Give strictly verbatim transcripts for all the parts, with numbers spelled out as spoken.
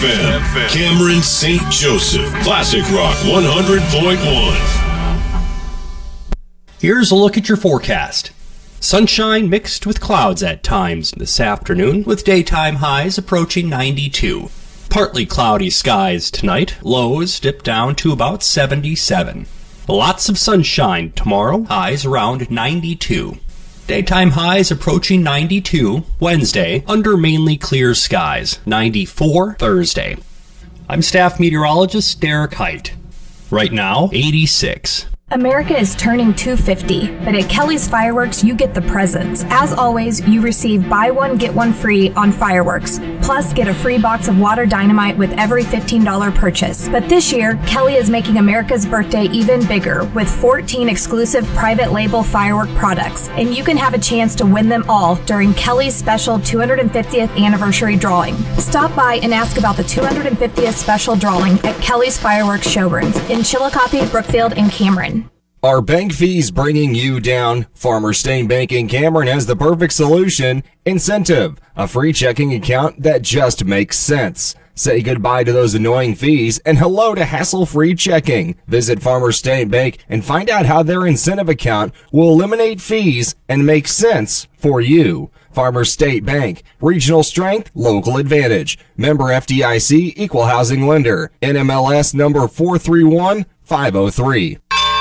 F M, Cameron Saint Joseph, Classic Rock one hundred point one. Here's a look at your forecast. Sunshine mixed with clouds at times this afternoon, with daytime highs approaching ninety-two. Partly cloudy skies tonight, lows dip down to about seventy-seven. Lots of sunshine tomorrow, highs around ninety-two. Daytime highs approaching ninety-two Wednesday, under mainly clear skies, ninety-four Thursday. I'm staff meteorologist Derek Height. Right now, eighty-six. America is turning two fifty, but at Kelly's Fireworks, you get the presents. As always, you receive buy one, get one free on fireworks. Plus, get a free box of water dynamite with every fifteen dollars purchase. But this year, Kelly is making America's birthday even bigger with fourteen exclusive private label firework products. And you can have a chance to win them all during Kelly's special two hundred fiftieth anniversary drawing. Stop by and ask about the two hundred fiftieth special drawing at Kelly's Fireworks showrooms in Chillicothe, Brookfield, and Cameron. Are bank fees bringing you down? Farmers State Bank in Cameron has the perfect solution. Incentive, a free checking account that just makes sense. Say goodbye to those annoying fees and hello to hassle-free checking. Visit Farmers State Bank and find out how their incentive account will eliminate fees and make sense for you. Farmers State Bank, regional strength, local advantage. Member F D I C, equal housing lender. N M L S number four three one five oh three.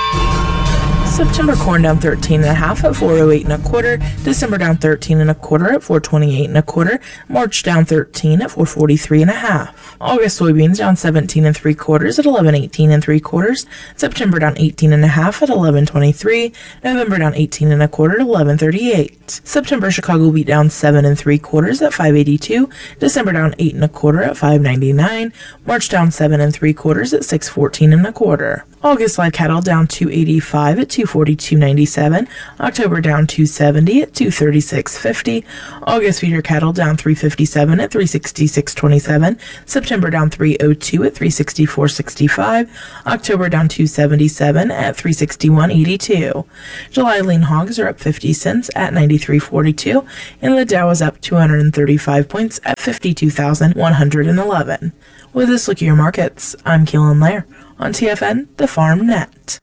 September corn down thirteen and a half at four oh eight and a quarter. December down thirteen and a quarter at four twenty-eight and a quarter. March down thirteen at four forty-three and a half. August soybeans down seventeen and three quarters at eleven eighteen and three quarters. September down eighteen and a half at eleven twenty-three. November down eighteen and a quarter at eleven thirty-eight. September Chicago wheat down seven and three quarters at five eighty-two. December down eight and a quarter at five ninety-nine. March down seven and three quarters at six fourteen and a quarter. August live cattle down two eighty-five at two forty-two ninety-seven. October down two seventy at two thirty-six fifty. August feeder cattle down three fifty-seven at three sixty-six twenty-seven. September down three oh two at three sixty-four sixty-five. October down two seventy-seven at three sixty-one eighty-two. July lean hogs are up fifty cents at ninety-three forty-two, and the Dow is up two hundred thirty-five points at fifty-two thousand one hundred eleven. With this look at your markets, I'm Keelan Lair on T F N, the Farm Net.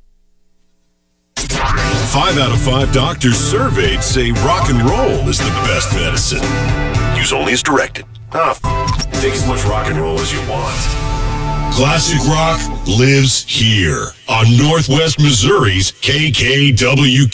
Five out of five doctors surveyed say rock and roll is the best medicine. Use only as directed. Ah, take as much rock and roll as you want. Classic rock lives here on Northwest Missouri's K K W